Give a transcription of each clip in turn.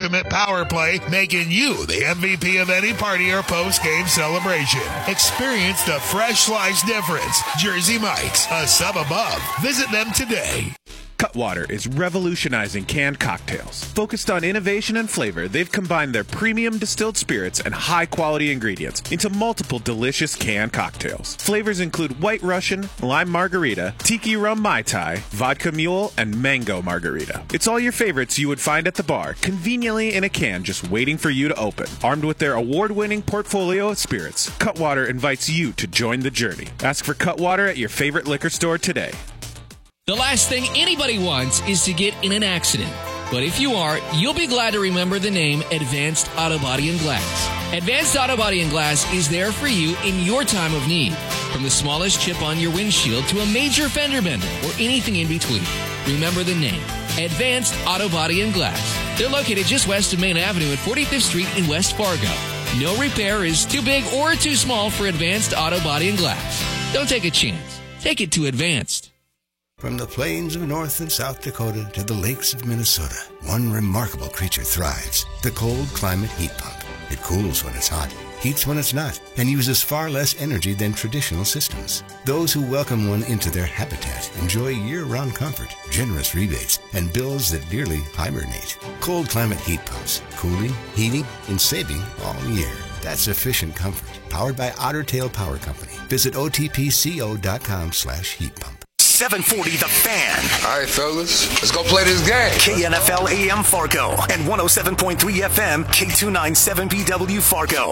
ultimate power play, making you the MVP of any party or post-game celebration. Experience the fresh slice difference. Jersey Mike's, a sub above. Visit them today. Cutwater is revolutionizing canned cocktails. Focused on innovation and flavor, they've combined their premium distilled spirits and high-quality ingredients into multiple delicious canned cocktails. Flavors include White Russian, Lime Margarita, Tiki Rum Mai Tai, Vodka Mule, and Mango Margarita. It's all your favorites you would find at the bar, conveniently in a can just waiting for you to open. Armed with their award-winning portfolio of spirits, Cutwater invites you to join the journey. Ask for Cutwater at your favorite liquor store today. The last thing anybody wants is to get in an accident. But if you are, you'll be glad to remember the name Advanced Auto Body and Glass. Advanced Auto Body and Glass is there for you in your time of need. From the smallest chip on your windshield to a major fender bender or anything in between. Remember the name, Advanced Auto Body and Glass. They're located just west of Main Avenue at 45th Street in West Fargo. No repair is too big or too small for Advanced Auto Body and Glass. Don't take a chance. Take it to Advanced. From the plains of North and South Dakota to the lakes of Minnesota, one remarkable creature thrives, the cold climate heat pump. It cools when it's hot, heats when it's not, and uses far less energy than traditional systems. Those who welcome one into their habitat enjoy year-round comfort, generous rebates, and bills that nearly hibernate. Cold climate heat pumps, cooling, heating, and saving all year. That's efficient comfort, powered by Otter Tail Power Company. Visit otpco.com/heat pump. 740 The Fan. All right, fellas, let's go play this game. KNFL AM Fargo and 107.3 FM K297BW Fargo.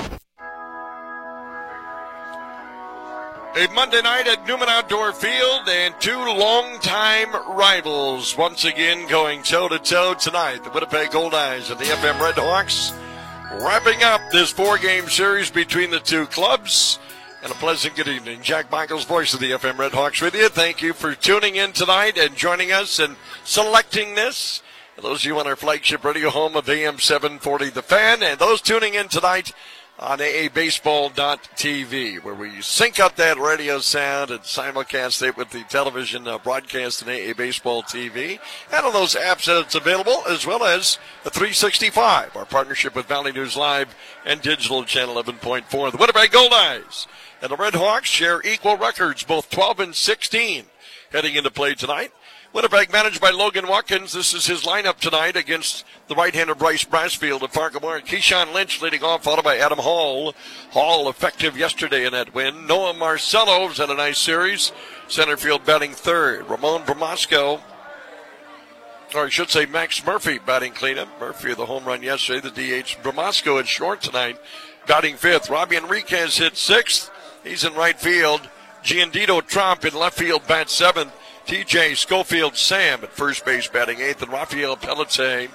A Monday night at Newman Outdoor Field, and two longtime rivals once again going toe-to-toe tonight. The Winnipeg Goldeyes and the FM Redhawks wrapping up this four-game series between the two clubs. And a pleasant good evening. Jack Michaels, voice of the FM Redhawks, with you. Thank you for tuning in tonight and joining us and selecting this. And those of you on our flagship radio home of AM 740 The Fan, and those tuning in tonight on aabaseball.tv, where we sync up that radio sound and simulcast it with the television broadcast in AA Baseball TV, and on those apps that it's available, as well as the 365, our partnership with Valley News Live and Digital Channel 11.4. The Winnipeg Goldeyes and the Redhawks share equal records, both 12 and 16, heading into play tonight. Winnipeg managed by Logan Watkins. This is his lineup tonight against the right-hander Bryce Brasfield of Fargo-Moore. Keyshawn Lynch leading off, followed by Adam Hall. Hall effective yesterday in that win. Noah Marcello's had a nice series. Center field batting third. Ramon Bramasco, or I should say Max Murphy batting cleanup. Murphy of the home run yesterday, the DH. Bramasco at short tonight, batting fifth. Robbie Enriquez hit sixth. He's in right field. Giandito Trump in left field bats seventh. TJ Schofield Sam at first base batting eighth. And Rafael Pelletier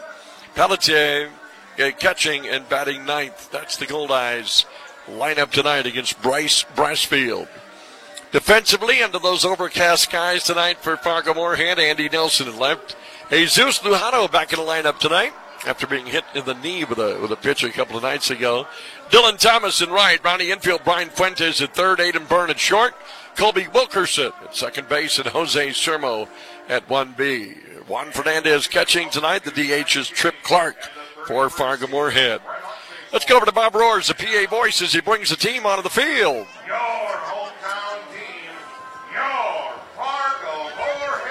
catching and batting ninth. That's the Goldeyes lineup tonight against Bryce Brasfield. Defensively, under those overcast skies tonight for Fargo-Moore, Andy Nelson in left. Jesus Lujano back in the lineup tonight after being hit in the knee with a pitch a couple of nights ago. Dylan Thomas in right. Ronnie infield. Brian Fuentes at third. Aiden Byrne at short. Colby Wilkerson at second base, and Jose Sermo at 1B. Juan Fernandez catching tonight. The DH is Trip Clark for Fargo-Moore Head. Let's go over to Bob Roars, the PA voice, as he brings the team onto the field. Your hometown team, your Fargo-Moore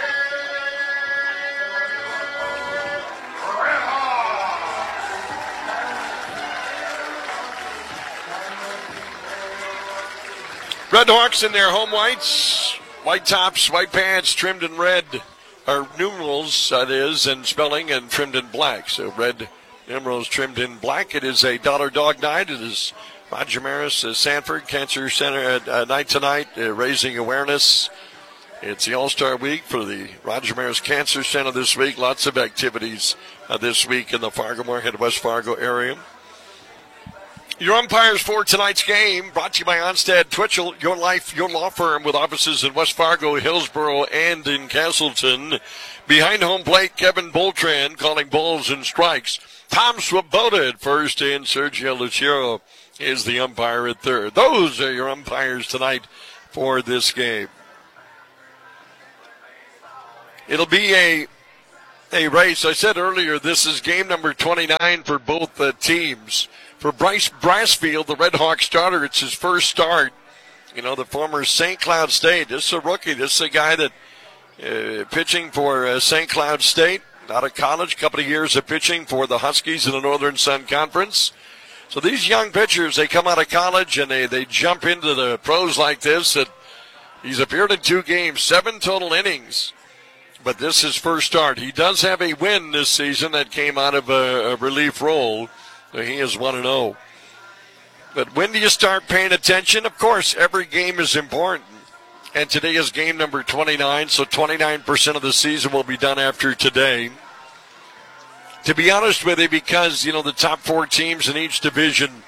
Redhawks in their home whites, white tops, white pants, trimmed in red, or numerals, that is, and spelling, and trimmed in black. So red numerals trimmed in black. It is a Dollar Dog Night. It is Roger Maris, Sanford Cancer Center night tonight, raising awareness. It's the All-Star Week for the Roger Maris Cancer Center this week. Lots of activities this week in the Fargo-Moore Head West Fargo area. Your umpires for tonight's game, brought to you by Onstad Twitchell, your life, your law firm, with offices in West Fargo, Hillsboro, and in Castleton. Behind home plate, Kevin Boltran calling balls and strikes. Tom Swoboda at first, and Sergio Lucero is the umpire at third. Those are your umpires tonight for this game. It'll be a Hey, Race, I said earlier this is game number 29 for both teams. For Bryce Brassfield, the Red Hawk starter, it's his first start. You know, the former St. Cloud State. This is a rookie. This is a guy that pitching for St. Cloud State, out of college, a couple of years of pitching for the Huskies in the Northern Sun Conference. So these young pitchers, they come out of college and they jump into the pros like this. And he's appeared in 2 games, 7 total innings. But this is his first start. He does have a win this season that came out of a relief role. So he is 1-0. But when do you start paying attention? Of course, every game is important. And today is game number 29, so 29% of the season will be done after today. To be honest with you, because, you know, the top 4 teams in each division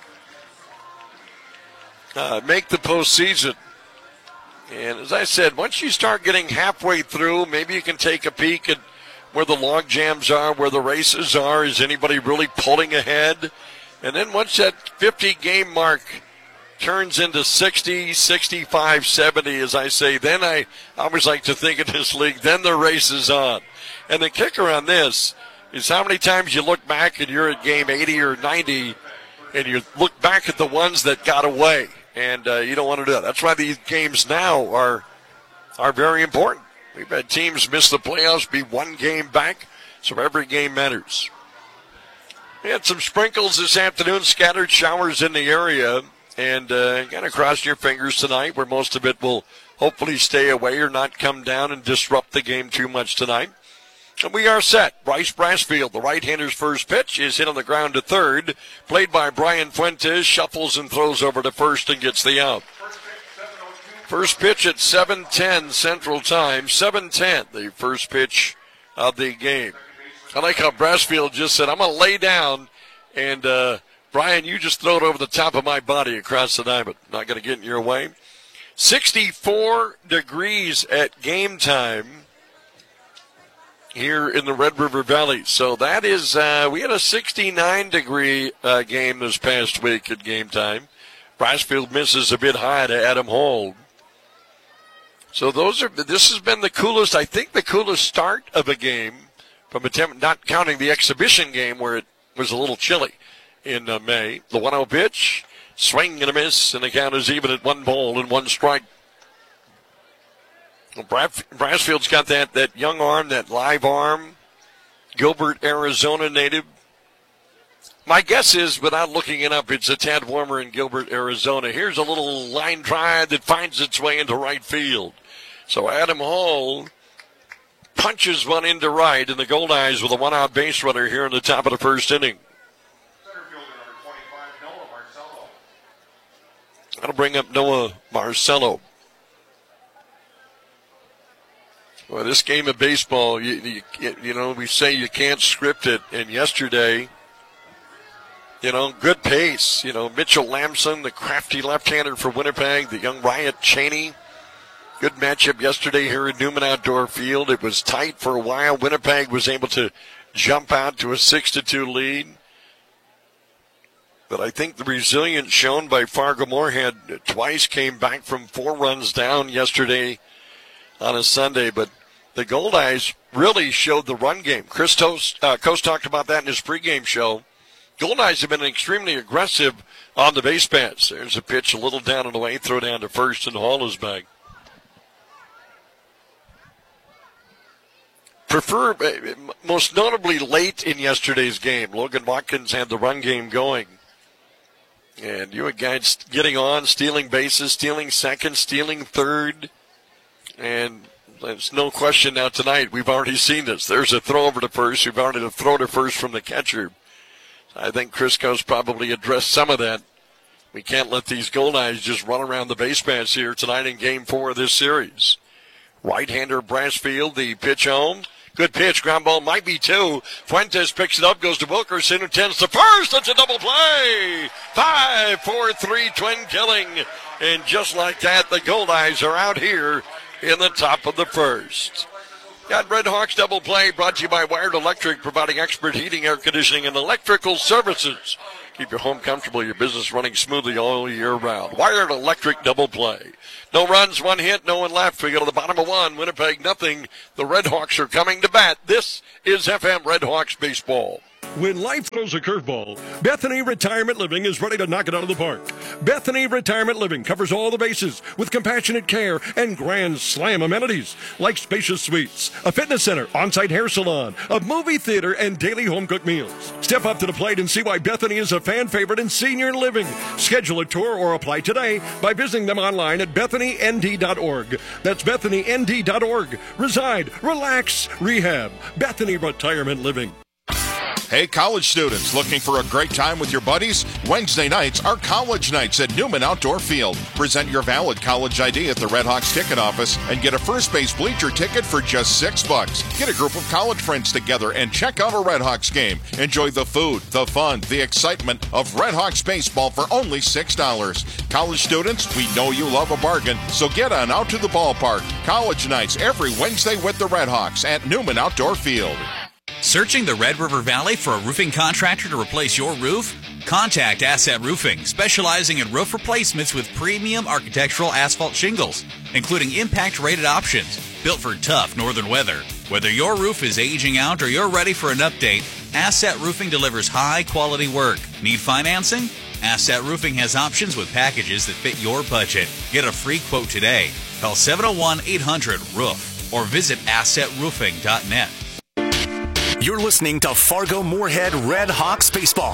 make the postseason. And as I said, once you start getting halfway through, maybe you can take a peek at where the log jams are, where the races are. Is anybody really pulling ahead? And then once that 50-game mark turns into 60, 65, 70, as I say, then I always like to think of this league, then the race is on. And the kicker on this is how many times you look back and you're at game 80 or 90 and you look back at the ones that got away. And you don't want to do that. That's why these games now are very important. We've had teams miss the playoffs, be 1 game back, so every game matters. We had some sprinkles this afternoon, scattered showers in the area, and kind of cross your fingers tonight where most of it will hopefully stay away or not come down and disrupt the game too much tonight. And we are set. Bryce Brassfield, the right-hander's first pitch, is hit on the ground to third. Played by Brian Fuentes, shuffles and throws over to first and gets the out. First pitch at 7:10 Central Time. 7:10, the first pitch of the game. I like how Brassfield just said, I'm going to lay down, and Brian, you just throw it over the top of my body across the diamond. Not going to get in your way. 64 degrees at game time here in the Red River Valley. So that is, we had a 69-degree game this past week at game time. Brassfield misses a bit high to Adam Hall. So this has been the coolest, I think the coolest start of a game from not counting the exhibition game where it was a little chilly in May. The 1-0 pitch, swing and a miss, and the count is even at 1 ball and 1 strike. Well, Brassfield's got that young arm, that live arm. Gilbert, Arizona native. My guess is, without looking it up, it's a tad warmer in Gilbert, Arizona. Here's a little line drive that finds its way into right field. So Adam Hall punches one into right, and the Goldeyes with a 1-out base runner here in the top of the first inning. That'll bring up Noah Marcello. Well, this game of baseball, you know, we say you can't script it. And yesterday, you know, good pace. You know, Mitchell Lamson, the crafty left-hander for Winnipeg, the young Wyatt Cheney. Good matchup yesterday here at Newman Outdoor Field. It was tight for a while. Winnipeg was able to jump out to a 6-2 lead. But I think the resilience shown by Fargo-Moorhead twice came back from 4 runs down yesterday on a Sunday. But the Goldeyes really showed the run game. Chris Coast talked about that in his pregame show. Goldeyes have been extremely aggressive on the base paths. There's a pitch a little down and away, throw down to first, and Hall is back. Most notably late in yesterday's game, Logan Watkins had the run game going. And you had guys getting on, stealing bases, stealing second, stealing third. And there's no question now tonight, we've already seen this. There's a throw over to first. We've already a throw to first from the catcher. I think Crisco's probably addressed some of that. We can't let these Goldeyes just run around the base paths here tonight in Game 4 of this series. Right-hander Brassfield, the pitch home. Good pitch, ground ball might be 2. Fuentes picks it up, goes to Wilkerson, who tends to first. That's a double play. 5-4-3 twin killing. And just like that, the Goldeyes are out here in the top of the first. Got Red Hawks double play brought to you by Wired Electric, providing expert heating, air conditioning, and electrical services. Keep your home comfortable, your business running smoothly all year round. Wired electric double play. No runs, one hit, no one left. We go to the bottom of one. Winnipeg, nothing. The Red Hawks are coming to bat. This is FM Red Hawks baseball. When life throws a curveball, Bethany Retirement Living is ready to knock it out of the park. Bethany Retirement Living covers all the bases with compassionate care and grand slam amenities like spacious suites, a fitness center, on-site hair salon, a movie theater, and daily home-cooked meals. Step up to the plate and see why Bethany is a fan favorite in senior living. Schedule a tour or apply today by visiting them online at BethanyND.org. That's BethanyND.org. Reside, relax, rehab. Bethany Retirement Living. Hey, college students, looking for a great time with your buddies? Wednesday nights are college nights at Newman Outdoor Field. Present your valid college ID at the Red Hawks ticket office and get a first base bleacher ticket for just $6. Get a group of college friends together and check out a Red Hawks game. Enjoy the food, the fun, the excitement of Red Hawks baseball for only $6. College students, we know you love a bargain, so get on out to the ballpark. College nights every Wednesday with the Red Hawks at Newman Outdoor Field. Searching the Red River Valley for a roofing contractor to replace your roof? Contact Asset Roofing, specializing in roof replacements with premium architectural asphalt shingles, including impact-rated options, built for tough northern weather. Whether your roof is aging out or you're ready for an update, Asset Roofing delivers high-quality work. Need financing? Asset Roofing has options with packages that fit your budget. Get a free quote today. Call 701-800-ROOF or visit assetroofing.net. You're listening to Fargo Moorhead Red Hawks baseball.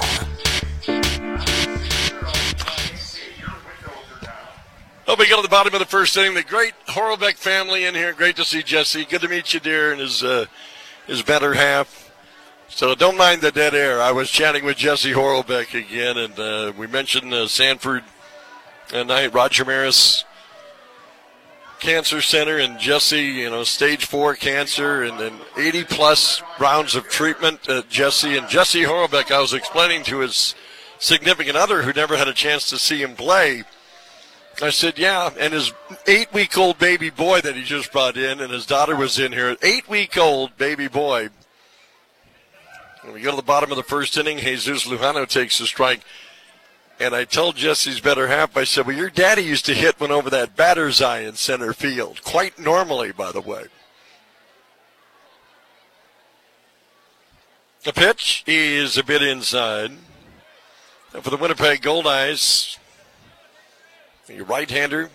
Well, we go to the bottom of the first inning. The great Horlbeck family in here. Great to see Jesse. Good to meet you, dear, and his better half. So don't mind the dead air. I was chatting with Jesse Horlbeck again, and we mentioned Sanford night, Roger Maris Cancer Center, and Jesse, stage 4 cancer, and then 80-plus rounds of treatment. Jesse Horlbeck, I was explaining to his significant other who never had a chance to see him play. I said, yeah, and his 8-week-old baby boy that he just brought in, and his daughter was in here, 8-week-old baby boy. When we go to the bottom of the first inning, Jesus Lujano takes the strike. And I told Jesse's better half, I said, well, your daddy used to hit one over that batter's eye in center field. Quite normally, by the way. The pitch is a bit inside. And for the Winnipeg Goldeyes, the right-hander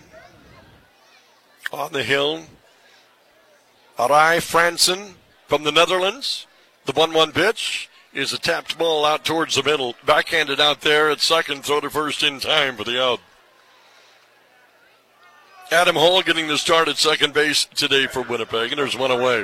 on the hill, Arai Fransen from the Netherlands. The 1-1 pitch is a tapped ball out towards the middle. Backhanded out there at second. Throw to first in time for the out. Adam Hall getting the start at second base today for Winnipeg, and there's one away.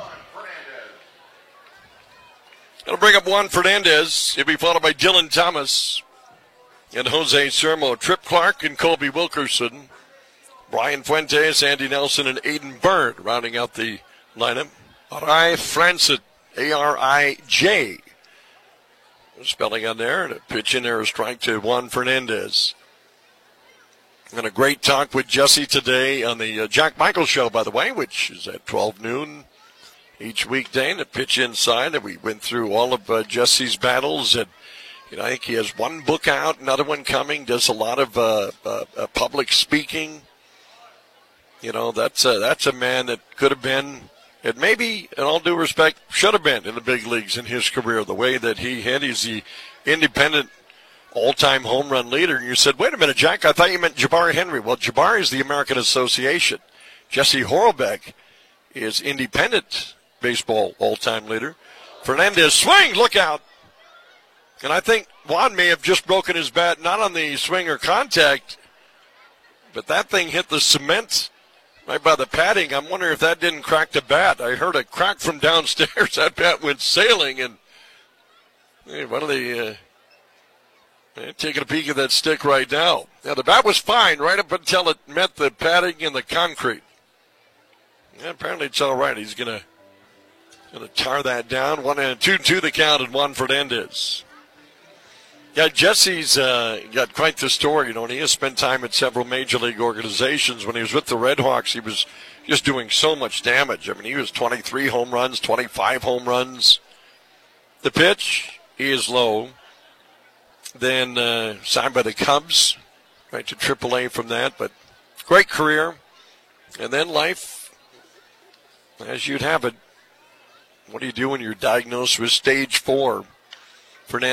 That'll bring up Juan Fernandez. He'll be followed by Dylan Thomas and Jose Sermo. Trip Clark and Colby Wilkerson. Brian Fuentes, Andy Nelson, and Aiden Byrne rounding out the lineup. Arai Fransen, A-R-I-J. Spelling on there, and a pitch in there, a strike to Juan Fernandez. And a great talk with Jesse today on the Jack Michael Show, by the way, which is at 12 noon each weekday, and a pitch inside. And we went through all of Jesse's battles, and I think he has one book out, another one coming, does a lot of public speaking. That's a man that could have been, and maybe, in all due respect, should have been in the big leagues in his career. The way that he hit, he's the independent all-time home run leader. And you said, wait a minute, Jack, I thought you meant Jabari Henry. Well, Jabari is the American Association. Jesse Horlbeck is independent baseball all-time leader. Fernandez, swing, look out. And I think Juan may have just broken his bat, not on the swing or contact, but that thing hit the cement right by the padding. I'm wondering if that didn't crack the bat. I heard a crack from downstairs. That bat went sailing, and why don't they taking a peek at that stick right now? Now, the bat was fine right up until it met the padding and the concrete. Yeah, apparently it's all right. He's gonna tar that down. 1-2 the count, and Juan Fernandez. Yeah, Jesse's got quite the story, and he has spent time at several major league organizations. When he was with the Red Hawks, he was just doing so much damage. I mean, he was 23 home runs, 25 home runs. The pitch is low. then signed by the Cubs, right to AAA from that. But great career. And then life, as you'd have it. What do you do when you're diagnosed with stage 4? Fernando